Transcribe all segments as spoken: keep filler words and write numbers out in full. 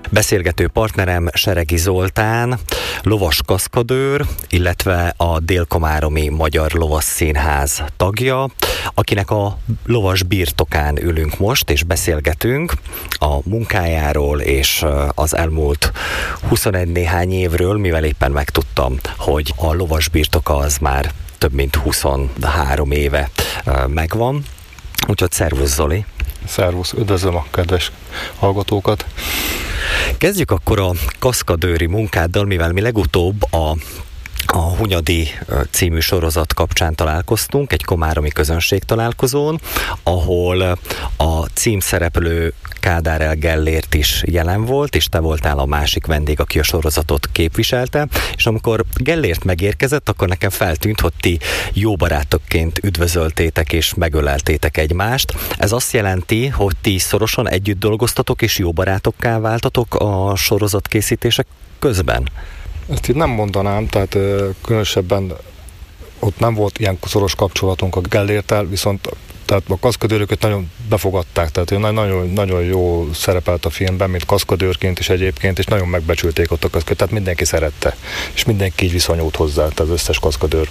Beszélgető partnerem Seregi Zoltán, lovas kaszkadőr, illetve a Dél-Komáromi Magyar Lovas Színház tagja, akinek a lovas birtokán ülünk most, és beszélgetünk a munkájáról és az elmúlt huszonegy néhány évről, mivel éppen megtudtam, hogy a lovas birtoka az már több mint huszonhárom éve megvan. Úgyhogy szervusz, Zoli! Szervusz, üdvözlöm a kedves hallgatókat! Kezdjük akkor a kaszkadőri munkáddal, mivel mi legutóbb a A Hunyadi című sorozat kapcsán találkoztunk, egy komáromi közönség találkozón, ahol a címszereplő Kádár Gellért is jelen volt, és te voltál a másik vendég, aki a sorozatot képviselte, és amikor Gellért megérkezett, akkor nekem feltűnt, hogy ti jó barátokként üdvözöltétek és megöleltétek egymást. Ez azt jelenti, hogy ti szorosan együtt dolgoztatok és jó barátokká váltatok a sorozat készítések közben? Ezt itt nem mondanám, tehát különösebben ott nem volt ilyen szoros kapcsolatunk a Gellérttel, viszont tehát a kaszkadőröket nagyon befogadták, tehát ő nagyon, nagyon jó szerepelt a filmben, mint kaszkadőrként is egyébként, és nagyon megbecsülték ott a kaszkadőr, tehát mindenki szerette, és mindenki így viszonyult hozzá, tehát az összes kaszkadőr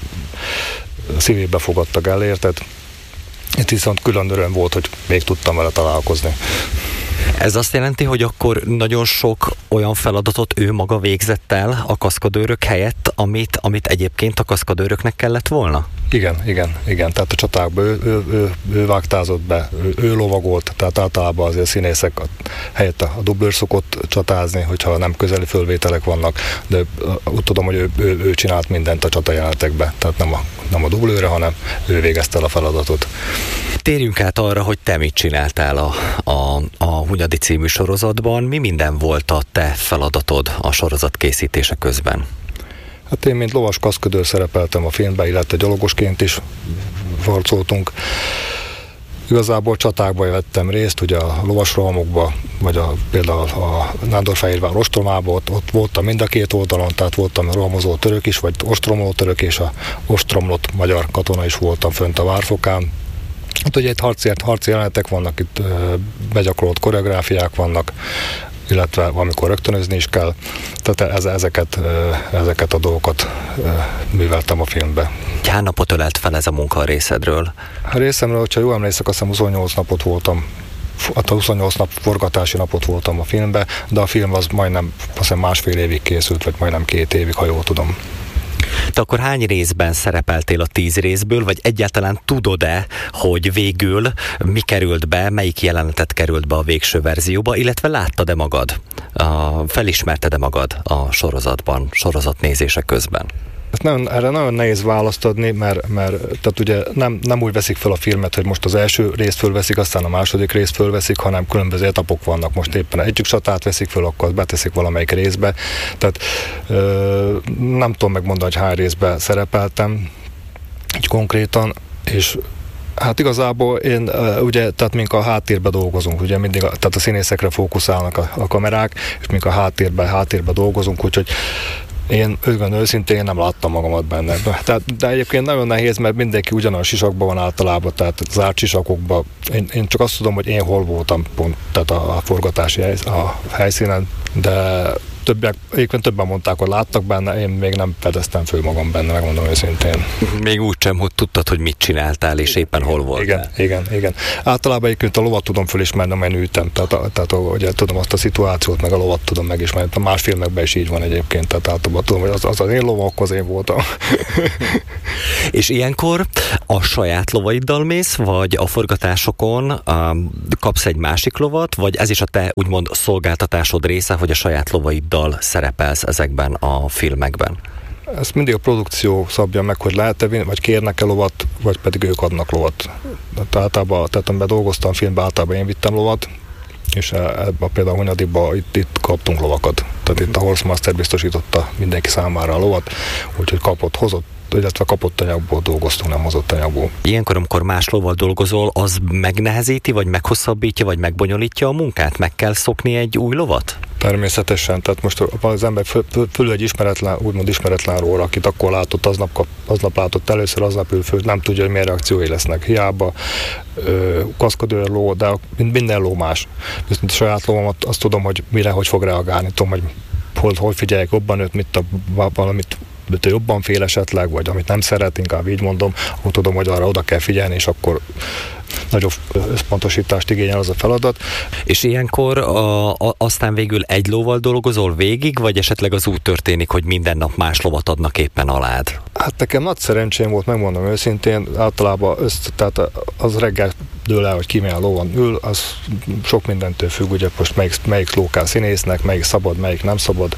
szívébe fogadta Gellértet. Itt viszont külön öröm volt, hogy még tudtam vele találkozni. Ez azt jelenti, hogy akkor nagyon sok olyan feladatot ő maga végzett el a kaszkadőrök helyett, amit, amit egyébként a kaszkadőröknek kellett volna? Igen, igen, igen. Tehát a csatákban ő, ő, ő, ő vágtázott be, ő, ő lovagolt, tehát általában azért a színészek helyett a dublőr szokott csatázni, hogyha nem közeli fölvételek vannak, de úgy tudom, hogy ő, ő, ő csinált mindent a csatajelenetekbe, tehát nem a, nem a dublőre, hanem ő végezte el a feladatot. Térjünk át arra, hogy te mit csináltál a, a, a Hunyadi című sorozatban. Mi minden volt a te feladatod a sorozat készítése közben? Hát én, mint lovas kaszkadőr szerepeltem a filmben, illetve gyalogosként is harcoltunk. Igazából csatákban vettem részt, ugye a lovasrohamokba, vagy a, például a Nándorfehérvár ostromában, ott, ott voltam mind a két oldalon, tehát voltam rohamozó török is, vagy ostromló török, és a ostromlott magyar katona is voltam fönt a Várfokán. Itt ugye itt harci, harci jelenetek vannak, itt begyakorolt koreográfiák vannak, illetve valamikor rögtönözni is kell. Tehát ezeket, ezeket a dolgokat műveltem a filmbe. Hány napot ölelt fel ez a munka a részedről? A részemről, hogyha jól emlékszek, azt hiszem huszonnyolc napot voltam, a huszonnyolc nap forgatási napot voltam a filmbe, de a film az majdnem azt hiszem másfél évig készült, vagy majdnem két évig, ha jól tudom. Te akkor hány részben szerepeltél a tíz részből, vagy egyáltalán tudod-e, hogy végül mi került be, melyik jelenetet került be a végső verzióba, illetve láttad-e magad, felismerted-e magad a sorozatban, sorozatnézések közben? Ezt nagyon, erre nagyon nehéz választ adni, mert, mert tehát ugye nem, nem úgy veszik fel a filmet, hogy most az első részt fölveszik, aztán a második részt fölveszik, hanem különböző etapok vannak. Most éppen egyik csatát veszik föl, akkor beteszik valamelyik részbe. Tehát ö, nem tudom megmondani, hogy hány részben szerepeltem, így konkrétan, és hát igazából én, ugye, tehát mink a háttérben dolgozunk, ugye mindig, a, tehát a színészekre fókuszálnak a, a kamerák, és mink a háttérben, háttérben dolgozunk, úgyhogy én őgön őszintén nem láttam magamat benne. Tehát, de egyébként nagyon nehéz, mert mindenki ugyanaz sisakban van általában, tehát zárt sisakokban. Én, én csak azt tudom, hogy én hol voltam pont, tehát a, a forgatási hely, a helyszínen, de többiek, egyébként többen mondták, hogy láttak benne, én még nem fedeztem föl magam benne, megmondom őszintén. Még úgy sem, hogy tudtad, hogy mit csináltál, és éppen hol voltál. Igen, igen, igen. Általában egyébként a lovat tudom fölismerni, amelyen ültem, tehát, tehát ugye, tudom azt a szituációt, meg a lovat tudom megismerni. Más filmekben is így van egyébként, tehát általában tudom, hogy az az, az én lovam, akkor az én voltam. És ilyenkor a saját lovaiddal mész, vagy a forgatásokon um, kapsz egy másik lovat, vagy ez is a te úgymond szolgáltatásod része, hogy a saját lovaiddal szerepelsz ezekben a filmekben? Ezt mindig a produkció szabja meg, hogy lehet-e vinni, vagy kérnek-e lovat, vagy pedig ők adnak lovat. Tehát általában, tehát amiben dolgoztam a filmben, általában én vittem lovat, és ebben például a Hunyadiban itt, itt kaptunk lovakat. Tehát itt a Horsemaster biztosította mindenki számára a lovat, úgyhogy kapott, hozott, illetve kapott anyagból dolgoztunk, nem hozott anyagból. Ilyenkor, amikor más lóval dolgozol, az megnehezíti, vagy meghosszabbítja, vagy megbonyolítja a munkát? Meg kell szokni egy új lovat? Természetesen, tehát most az ember föl, föl egy ismeretlen, úgymond ismeretlen róla, akit akkor látott, aznap, kap, aznap látott először, aznap ül föl, nem tudja, hogy milyen reakciói lesznek. Hiába ö, kaszkadőr ló, de minden ló más. Viszont a saját lómat azt tudom, hogy mire, hogy fog reagálni, tudom, hogy hol, hol figyeljek jobban őt, mit a, valamit jobban fél esetleg, vagy amit nem szeret, inkább így mondom, akkor tudom, hogy arra oda kell figyelni, és akkor nagyobb összpontosítást igényel az a feladat. És ilyenkor a, a, aztán végül egy lóval dolgozol végig, vagy esetleg az úgy történik, hogy minden nap más lovat adnak éppen alád? Hát nekem nagy szerencsém volt, megmondom őszintén, általában össz, tehát az reggel dől el, hogy ki milyen lóon ül, az sok mindentől függ, ugye most melyik, melyik ló kell színésznek, melyik szabad, melyik nem szabad.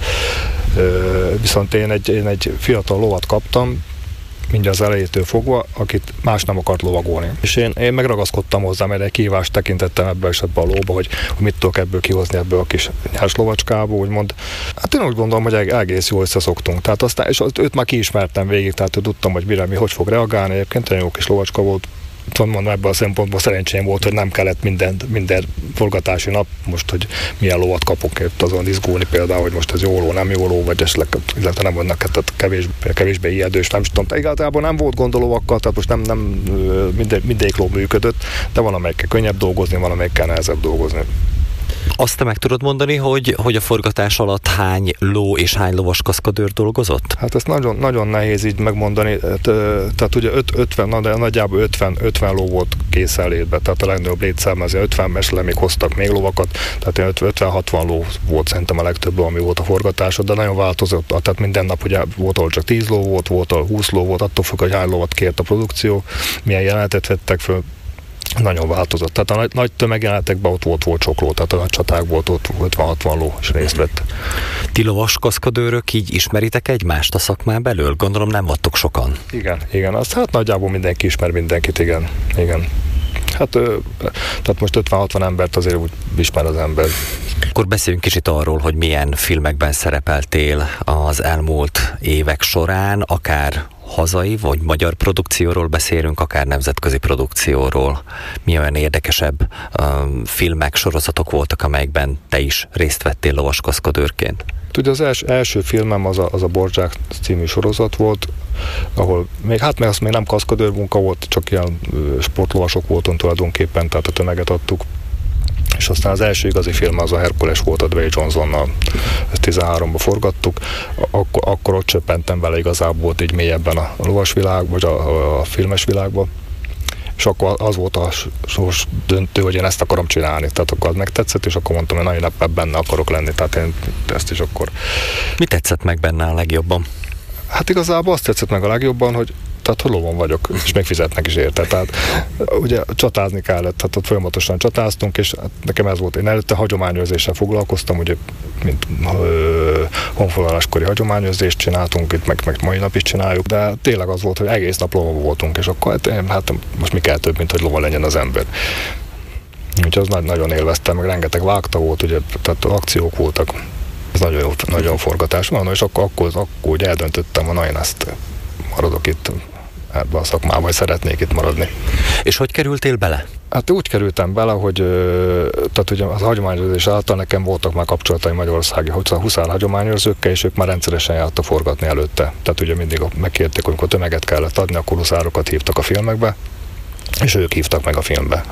Viszont én egy, én egy fiatal lovat kaptam, mindjárt az elejétől fogva, akit más nem akart lovagolni. És én, én megragaszkodtam hozzá, mert egy kihívást tekintettem ebbe esetben a lóba, hogy, hogy mit tudok ebből kihozni ebből a kis nyers lovacskából, úgymond. Hát én úgy gondolom, hogy egész jól összeszoktunk. Tehát aztán, és őt már kiismertem végig, tehát tudtam, hogy mire mi hogy fog reagálni. Egyébként egy jó kis lovacska volt. Mondom, ebből a szempontból szerencsém volt, hogy nem kellett minden, minden forgatási nap most, hogy milyen lovat kapok, azon izgulni például, hogy most ez jó ló, nem jó ló, vagy esetleg, illetve nem vannak tehát kevés, kevésbé ijedős, nem is tudom. Igazából nem volt gondolóakkal, tehát most nem, nem minden, mindegyik ló működött, de valamelyikkel könnyebb dolgozni, valamelyikkel nehezebb dolgozni. Azt te meg tudod mondani, hogy, hogy a forgatás alatt hány ló és hány lovas kaszkadőr dolgozott? Hát ezt nagyon, nagyon nehéz így megmondani. Tehát ugye ötven, de nagyjából ötven, ötven ló volt készenlétben, tehát a legnagyobb létszám azért ötven mesle, még hoztak még lovakat, tehát ötven-hatvan ló volt szerintem a legtöbb ló, ami volt a forgatáson, de nagyon változott. Tehát minden nap ugye volt, ahol csak tíz ló volt, volt, ahol húsz ló volt, attól függ, hogy hány lovat kért a produkció, milyen jelenetet vettek föl. Nagyon változott. Tehát a nagy, nagy tömegjelenetekben ott volt, volt sok ló, tehát a nagy csatákból ott ötven-hatvan ló is részt vett. Ti lovas kaszkadőrök így ismeritek egymást a szakmán belül? Gondolom nem vagytok sokan. Igen, igen. Azt hát nagyjából mindenki ismer mindenkit, igen. igen. Hát tehát most ötven-hatvan embert azért úgy ismer az ember. Akkor beszéljünk kicsit arról, hogy milyen filmekben szerepeltél az elmúlt évek során, akár hazai vagy magyar produkcióról beszélünk, akár nemzetközi produkcióról. Mi olyan érdekesebb um, filmek, sorozatok voltak, amelyekben te is részt vettél lovaskaszkadőrként? Ugye az els, első filmem az a, az a Borzsák című sorozat volt, ahol még, hát még az még nem kaszkadőr munka volt, csak ilyen sportlovasok voltunk tulajdonképpen, tehát a tömeget adtuk. És aztán az első igazi film az a Herkules volt, a Dwayne Johnsonnal, tizenháromba forgattuk, akkor, akkor ott csöppentem vele igazából volt így mélyebben a lovas világ, vagy a, a, a filmes világban. És akkor az volt a sors döntő, hogy én ezt akarom csinálni. Tehát akkor az megtetszett, és akkor mondtam, hogy nagyon ebben benne akarok lenni. Tehát én ezt is akkor... Mi tetszett meg benne a legjobban? Hát igazából azt tetszett meg a legjobban, hogy tehát hogy lovon vagyok, és még fizetnek is érte. Tehát ugye csatázni kellett, tehát ott folyamatosan csatáztunk, és hát nekem ez volt. Én előtte hagyományőrzéssel foglalkoztam, ugye mint honfoglaláskori hagyományőrzést csináltunk, itt meg, meg mai nap is csináljuk, de tényleg az volt, hogy egész nap lovon voltunk, és akkor hát, hát most mi kell több, mint hogy lovon legyen az ember. Úgyhogy az nagyon élveztem, meg rengeteg vágta volt, ugye, tehát akciók voltak. Ez nagyon jó, nagyon forgatás van, és akkor, akkor, akkor úgy eldöntöttem, hogy nagyon ezt maradok itt ebben a szakmában, vagy szeretnék itt maradni. És hogy kerültél bele? Hát úgy kerültem bele, hogy tehát ugye az hagyományőrzés által nekem voltak már kapcsolataim magyarországi huszár hagyományőrzőkkel, és ők már rendszeresen jártak forgatni előtte. Tehát ugye mindig megkérték, amikor tömeget kellett adni, akkor huszárokat hívtak a filmekbe, és ők hívtak meg a filmbe.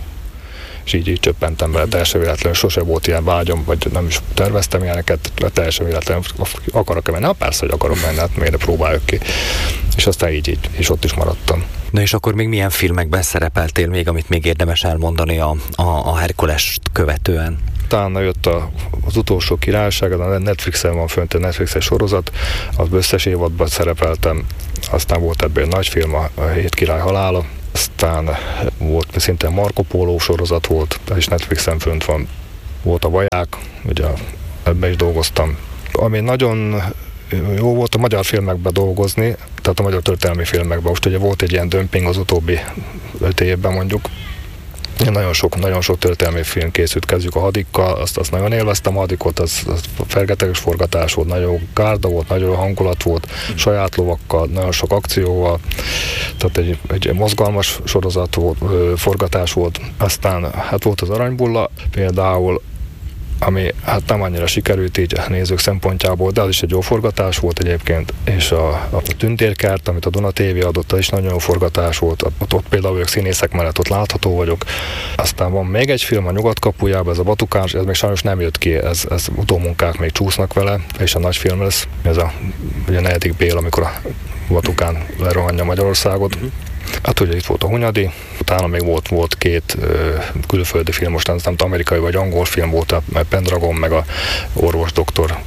És így, így csöppentem bele, teljesen véletlenül, sose volt ilyen vágyom, vagy nem is terveztem ilyeneket, teljesen véletlenül akarok-e menni? Na persze, hogy akarok menni, hát miért próbáljuk ki. És aztán így, így, és ott is maradtam. Na és akkor még milyen filmekben szerepeltél még, amit még érdemes elmondani a, a, a Herkulest követően? Utána jött a, az utolsó királyság, a Netflixen van fönt egy Netflixes sorozat, az összes évadban szerepeltem, aztán volt ebből egy nagy film, a Hét király halála, aztán volt szintén Marco Polo sorozat volt, ez is Netflixen fönt van, volt a Vaják, ugye ebben is dolgoztam. Ami nagyon jó volt a magyar filmekben dolgozni, tehát a magyar történelmi filmekben, most ugye volt egy ilyen dömping az utóbbi öt évben mondjuk. Nagyon sok, nagyon sok történelmi film készült, kezdjük a Hadikkal, azt, azt nagyon élveztem, a Hadikot, az, az fergeteges forgatás volt, nagyon gárda volt, nagyon hangulat volt, mm. saját lovakkal, nagyon sok akcióval, tehát egy, egy mozgalmas sorozat volt, forgatás volt. Aztán hát volt az Aranybulla, például ami hát nem annyira sikerült így nézők szempontjából, de az is egy jó forgatás volt egyébként, és a, a Tündérkert, amit a Duna té vé adott, az is nagyon jó forgatás volt, ott, ott például ők színészek mellett ott látható vagyok. Aztán van még egy film a Nyugat kapujában, ez a Batukán, ez még sajnos nem jött ki, ez, ez utómunkák még csúsznak vele, és a nagy film lesz, ez a ugye negyedik Bél, amikor a Batukán lerohanja Magyarországot. Hát ugye itt volt a Hunyadi, utána még volt, volt két ö, külföldi film, most nem tudom, amerikai vagy angol film volt, a Pendragon, meg a Orvos Doktor.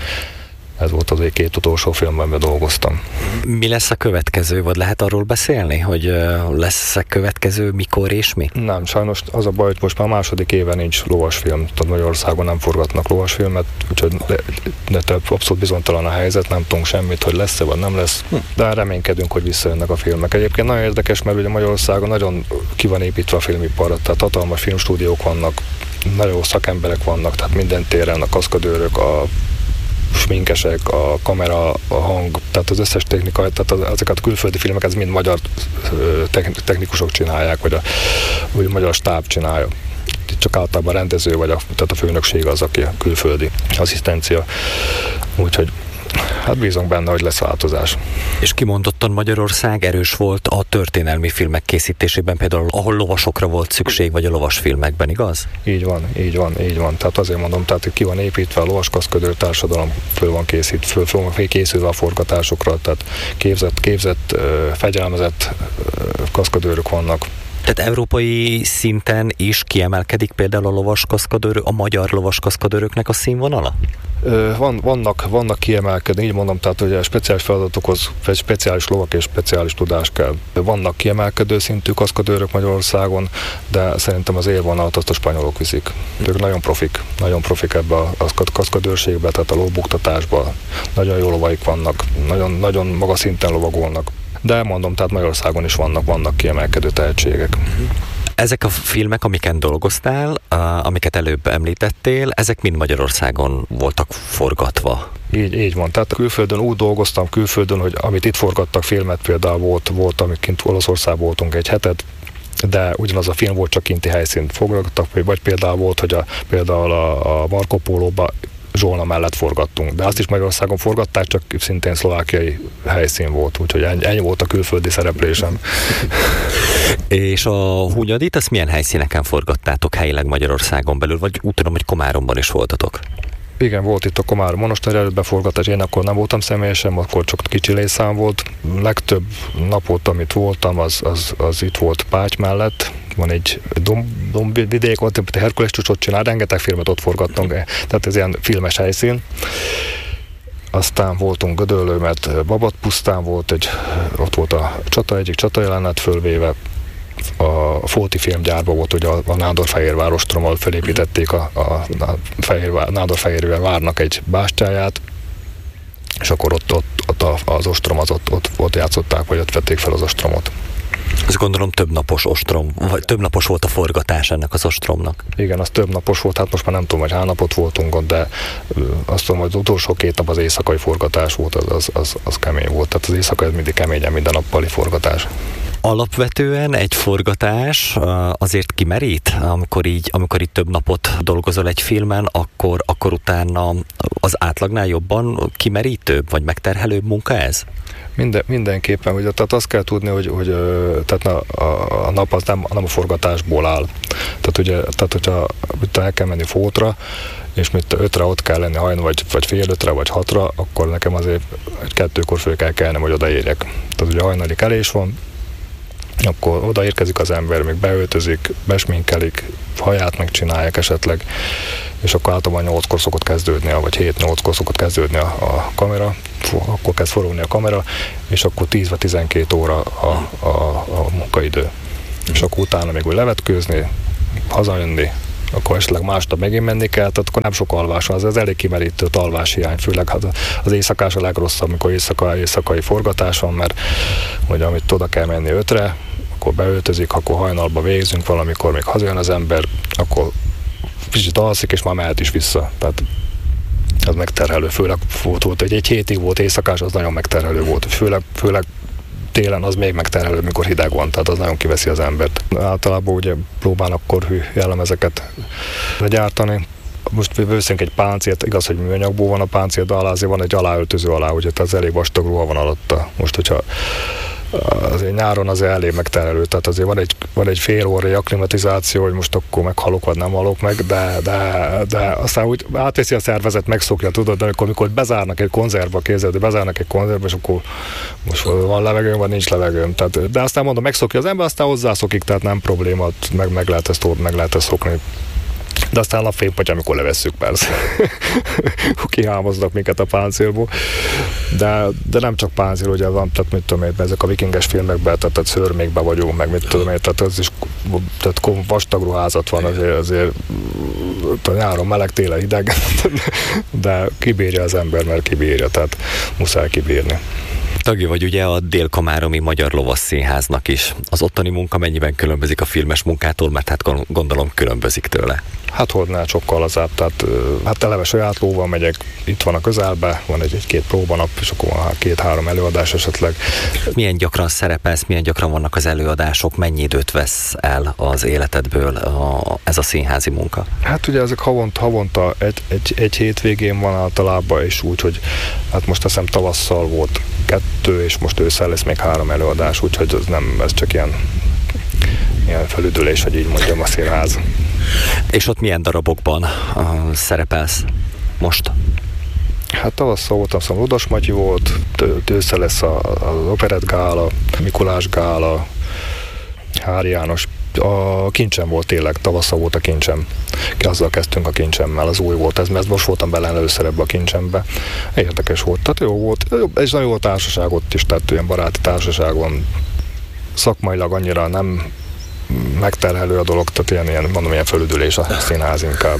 Ez volt az egy két utolsó filmben, amiben dolgoztam. Mi lesz a következő? Vagy lehet arról beszélni, hogy uh, lesz a következő, mikor és mi? Nem, sajnos az a baj, hogy most már a második éve nincs lovasfilm. Tehát Magyarországon nem forgatnak lovasfilmet, úgyhogy de több abszolút bizonytalan a helyzet, nem tudunk semmit, hogy lesz-e vagy nem lesz, de reménykedünk, hogy visszajönnek a filmek. Egyébként nagyon érdekes, mert ugye Magyarországon nagyon ki van építve a filmipar, tehát hatalmas filmstúdiók vannak, nagyon jó szakemberek vannak, tehát minden téren a kaszkadőrök, a sminkesek, a kamera, a hang, tehát az összes technika, tehát az, ezeket a külföldi filmeket ez mind magyar technikusok csinálják, vagy a, vagy a magyar stáb csinálja. Itt csak általában a rendező, vagy a, tehát a főnökség az, aki a külföldi asszisztencia. Úgyhogy hát bízunk benne, hogy lesz változás. És kimondottan Magyarország erős volt a történelmi filmek készítésében, például ahol lovasokra volt szükség, vagy a lovasfilmekben, igaz? Így van, így van, így van. Tehát azért mondom, tehát ki van építve a lovaskaszkadőr társadalom, föl van készít, föl, föl van készülve a forgatásokra, tehát képzett, képzett, fegyelmezett kaszkadőrök vannak. Tehát európai szinten is kiemelkedik például a lovaskaszkadőrök, a magyar lovaskaszkadőröknek a színvonala? Van, vannak, vannak kiemelkedni, így mondom, tehát hogy a speciális feladatokhoz egy speciális lovak és speciális tudás kell. Vannak kiemelkedő szintű kaszkadőrök Magyarországon, de szerintem az élvonalat azt a spanyolok viszik. Ők nagyon profik, nagyon profik ebbe a kaszkadőrségbe, tehát a lovbuktatásban. Nagyon jó lovaik vannak, nagyon, nagyon magas szinten lovagolnak. De mondom, tehát Magyarországon is vannak, vannak kiemelkedő tehetségek. Ezek a filmek, amiken dolgoztál, amiket előbb említettél, ezek mind Magyarországon voltak forgatva. Így, így van. Tehát külföldön úgy dolgoztam külföldön, hogy amit itt forgattak filmet, például volt, volt amikint Olaszországban voltunk egy hetet, de ugyanaz a film volt, csak kinti helyszínt forgattak, vagy például volt, hogy a, például a, a Marco Pólóba Zsolna mellett forgattunk, de azt is Magyarországon forgatták, csak szintén szlovákiai helyszín volt, úgyhogy ennyi, ennyi volt a külföldi szereplésem. És a Hunyadit, azt milyen helyszíneken forgattátok helyileg Magyarországon belül, vagy úgy tudom, hogy Komáromban is voltatok? Igen, volt itt a Komárom monostor előtt beforgatás, én akkor nem voltam személyesen, akkor csak kicsi létszám volt. Legtöbb napot, amit voltam, az, az, az itt volt Páty mellett. Van egy domb, dombvidék, ott Herkules csúcsot csinál, rengeteg filmet ott forgattunk, tehát ez ilyen filmes helyszín. Aztán voltunk Gödöllő, mert Babatpusztán volt, egy, ott volt a csata, egyik csatajelenet fölvéve. A Fóti filmgyárban volt, ugye a Nádorfehérvár ostrommal felépítették a, a, a Fehérvár, Nádorfehérvár várnak egy bástyáját, és akkor ott, ott, ott a, az ostrom, az ott, ott, ott játszották, vagy ott vették fel az ostromot. Azt gondolom több napos ostrom, vagy több napos volt a forgatás ennek az ostromnak. Igen, az több napos volt, hát most már nem tudom, hogy hány napot voltunk ott, de azt tudom, hogy az utolsó két nap az éjszakai forgatás volt, az, az, az, az kemény volt. Tehát az éjszaka ez mindig keményen, minden nappali forgatás. Alapvetően egy forgatás azért kimerít, amikor így, amikor így több napot dolgozol egy filmen, akkor, akkor utána az átlagnál jobban kimerítőbb, vagy megterhelőbb munka ez? Minden, mindenképpen, hogy, tehát azt kell tudni, hogy, hogy tehát a, a, a nap az nem, nem a forgatásból áll. Tehát, ugye, tehát hogyha el kell menni fótra, és mit ötre ott kell lenni hajnal, vagy, vagy fél ötre, vagy hatra, akkor nekem azért egy kettőkor föl kell kelni, hogy odaérjek. Tehát ugye hajnali kelés van, akkor odaérkezik az ember, még beöltözik, besminkelik, haját megcsinálják esetleg, és akkor általában nyolckor szokott kezdődni, vagy hét-nyolckor szokott kezdődni a, a kamera, akkor kezd forogni a kamera, és akkor tíz vagy tizenkét óra a, a, a munkaidő. És akkor utána még úgy levetkőzni, hazajönni, akkor esetleg másnap megint menni kell, tehát akkor nem sok alvás van, ez elég kimerítő alváshiány, főleg az éjszakás a legrosszabb, amikor éjszaka, éjszakai forgatás van, mert ugye amit oda kell menni ötre, akkor beöltözik, akkor hajnalba végzünk valamikor, még hazajön az ember, akkor kicsit alszik, és már mehet is vissza. Tehát ez megterhelő, főleg volt, volt egy, egy hétig volt éjszakás, az nagyon megterhelő volt, főleg, főleg télen az még megterhelő, mikor hideg van, tehát az nagyon kiveszi az embert. Általában ugye próbálnak korhű jellemezeket gyártani. most veszünk egy páncélt, igaz, hogy műanyagból van a páncél, de alá azért van egy aláöltöző alá, ugye, tehát az elég vastag ruha van alatta. Most, hogyha azért nyáron azért elég megterelő, tehát azért van egy, van egy fél órai akklimatizáció, hogy most akkor meghalok, vagy nem halok meg, de, de, de aztán úgy átveszi a szervezet, megszokja, tudod, de amikor, amikor bezárnak egy konzervbe, képzeld, bezárnak egy konzervbe, és akkor most van levegőm, vagy nincs levegőm. Tehát, de aztán mondom, megszokja az ember, aztán hozzászokik, tehát nem probléma, meg, meg, lehet ezt, meg lehet ezt szokni. De aztán a fénypatya, amikor levesszük, persze. Kihámoznak minket a páncélból. De, de nem csak páncél, ugye van, tehát mit tudom én, ezek a vikinges filmekben, tehát, tehát szörmékben vagyunk, meg mit tudom én, tehát az is tehát vastag ruházat van, azért, azért nyáron meleg, télen hideg, de kibírja az ember, mert kibírja, tehát muszáj kibírni. Tagja vagy ugye a Dél-Komáromi Magyar Lovasszínháznak is. Az ottani munka mennyiben különbözik a filmes munkától, mert hát gondolom különbözik tőle? Hát hodnál sokkal lazább, tehát hát eleve saját lóval megyek, itt van a közelben, van egy, egy két próbanap, és akkor van két-három előadás esetleg. Milyen gyakran szerepelsz, milyen gyakran vannak az előadások, mennyi időt vesz el az életedből a, ez a színházi munka? Hát ugye ezek havont, havonta egy, egy, egy hétvégén van általában, és úgy, hogy hát most azt hiszem tavasszal volt kettő, és most ősszel lesz még három előadás, úgyhogy ez nem, ez csak ilyen, ilyen felüdülés, hogy így mondjam, a színház. És ott milyen darabokban uh, szerepelsz most? Hát tavasszal voltam, szóval Ludas Matyi volt, ősszel lesz az Operett Gála, Mikulás Gála, Hári János. A Kincsem volt tényleg, tavasszal volt a Kincsem. Azzal kezdtünk a Kincsemmel, az új volt ez, mert most voltam bele először ebbe a Kincsembe. Érdekes volt, tehát jó volt, és nagyon jó társaság ott is, tehát olyan baráti társaságon. Szakmailag annyira nem megterhelő a dolog, tehát ilyen, ilyen mondom, ilyen fölüdülés a színház inkább.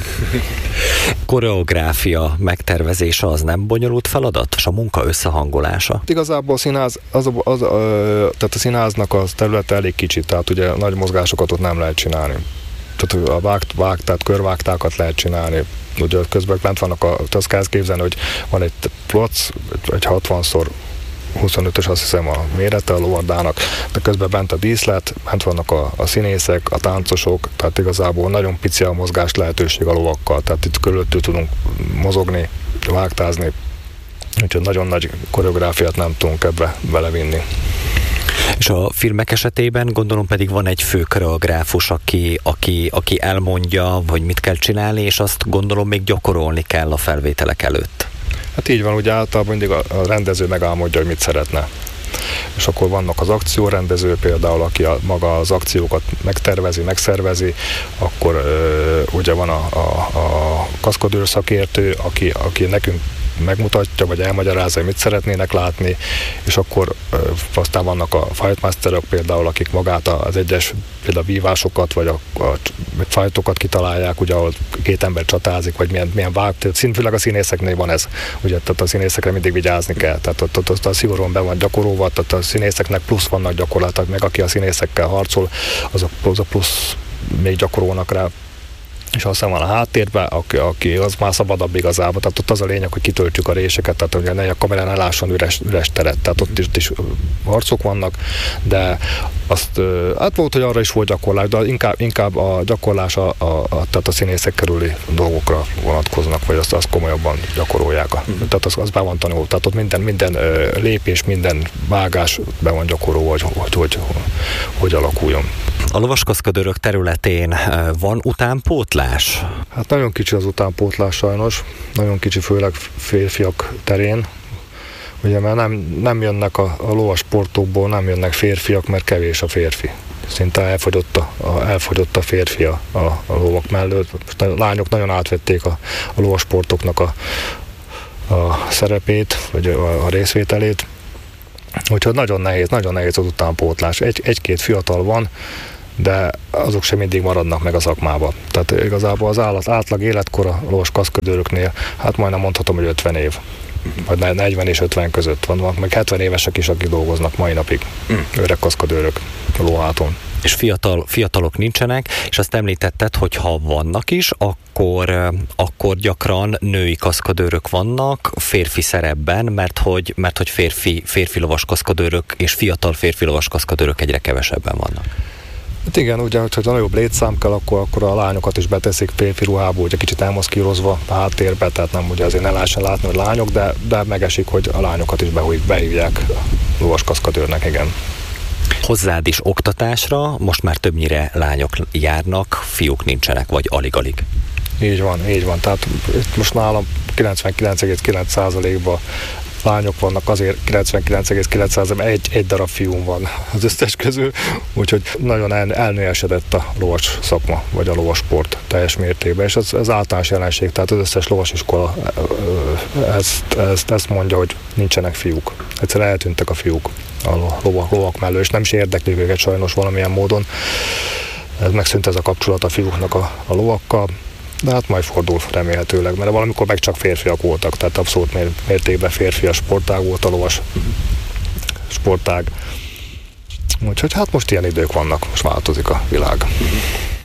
Koreográfia megtervezése az nem bonyolult feladat? És a munka összehangolása? Igazából a színház, az, az, az, tehát a színháznak az területe elég kicsit, tehát ugye nagy mozgásokat ott nem lehet csinálni. Tehát a vágt, vágt, tehát körvágtákat lehet csinálni. Ugye közben bent vannak, a, azt kell képzelni, hogy van egy plac, egy hatvanszor huszonötös azt hiszem a mérete a lovardának, de közben bent a díszlet, bent vannak a, a színészek, a táncosok, tehát igazából nagyon pici a mozgás lehetőség a lovakkal, tehát itt körülöttül tudunk mozogni, vágtázni, úgyhogy nagyon nagy koreográfiát nem tudunk ebbe belevinni. És a filmek esetében gondolom pedig van egy fő koreográfus, aki, aki, aki elmondja, hogy mit kell csinálni, és azt gondolom még gyakorolni kell a felvételek előtt. Hát így van, ugye általában mindig a rendező megálmodja, hogy mit szeretne. És akkor vannak az akciórendező például, aki a, maga az akciókat megtervezi, megszervezi, akkor ö, ugye van a, a, a kaszkadőr szakértő, aki, aki nekünk megmutatja, vagy elmagyarázza, hogy mit szeretnének látni, és akkor ö, aztán vannak a fightmasterok például, akik magát az egyes például vívásokat, vagy a, a fajtokat kitalálják, ugye ahol két ember csatázik, vagy milyen, milyen vág, főleg a színészeknél van ez, ugye, tehát a színészekre mindig vigyázni kell, tehát ott, ott, ott a szigorúan be van gyakorolva, tehát a színészeknek plusz vannak gyakorlatok, meg aki a színészekkel harcol, az a, az a plusz még gyakorolnak rá. És aztán van a háttérben, aki, aki az már szabadabb igazából, tehát ott az a lényeg, hogy kitöltjük a réseket, tehát hogy ne a kamerán elásson üres, üres teret, tehát ott is, is harcok vannak, de azt, hát volt, hogy arra is volt gyakorlás, de inkább, inkább a gyakorlás a, a, a, tehát a színészek körüli dolgokra vonatkoznak, vagy azt, azt komolyabban gyakorolják. Mm. Tehát az, az be van tanulva, tehát ott minden, minden lépés, minden vágás be van gyakorolva, hogy hogy, hogy, hogy, hogy alakuljon. A lovaskaszkadőrök területén van utánpótlás? Hát nagyon kicsi az utánpótlás sajnos, nagyon kicsi, főleg férfiak terén. Ugye mert nem, nem jönnek a, a lovasportokból, nem jönnek férfiak, mert kevés a férfi. Szinte elfogyott a, a, elfogyott a férfi a, a, a lovak mellett. A lányok nagyon átvették a, a lovasportoknak a, a szerepét, vagy a, a részvételét. Úgyhogy nagyon nehéz, nagyon nehéz az utánpótlás. Egy, egy-két fiatal van, de azok sem mindig maradnak meg a szakmába. Tehát igazából az állat, átlag életkor a lovas kaszkadőröknél, hát majdnem mondhatom, hogy ötven év. Vagy negyven és ötven között van, van meg hetven évesek is, akik dolgoznak mai napig. Mm. Öreg kaszkadőrök a lóháton. És fiatal, fiatalok nincsenek, és azt említetted, hogy ha vannak is, akkor, akkor gyakran női kaszkadőrök vannak férfi szerepben, mert hogy, mert hogy férfi, férfi lovaskaszkadőrök és fiatal férfi lovaskaszkadőrök egyre kevesebben vannak. Hát igen, ugye, hogyha nagyobb létszám kell, akkor, akkor a lányokat is beteszik férfi ruhába, ugye kicsit elmaszkírozva a háttérbe, tehát nem ugye azért ne lehessen látni, hogy lányok, de, de megesik, hogy a lányokat is behívják lovas kaszkadőrnek, igen. Hozzád is oktatásra most már többnyire lányok járnak, fiúk nincsenek, vagy alig-alig. Így van, így van. Tehát itt most nálam kilencvenkilenc egész kilenc százalékban lányok vannak, azért kilencvenkilenc egész kilenc százalékban egy, egy darab fiúm van az összes közül, úgyhogy nagyon el, elnőesedett a lovas szakma, vagy a lovas sport teljes mértékben, és ez, ez általános jelenség, tehát az összes lovasiskola ezt, ezt, ezt mondja, hogy nincsenek fiúk. Egyszerűen eltűntek a fiúk a lovak, lovak mellől, és nem is érdekli őket sajnos valamilyen módon. Ez megszűnt ez a kapcsolat a fiúknak a, a lovakkal, de hát majd fordul remélhetőleg, mert valamikor meg csak férfiak voltak, tehát abszolút mértékben férfias sportág volt a lovas sportág. Úgyhogy hát most ilyen idők vannak, most változik a világ.